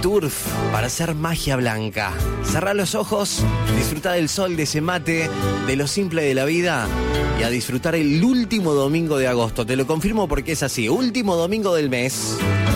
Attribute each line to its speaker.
Speaker 1: turf para hacer magia blanca. Cerrá los ojos, disfrutá del sol, de ese mate, de lo simple de la vida y a disfrutar el último domingo de agosto. Te lo confirmo porque es así, último domingo del mes.